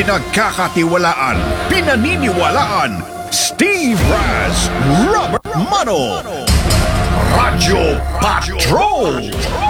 pinagkakatiwalaan, pinaniniwalaan. Steve Raz, Robert Mano, Radyo Patrol.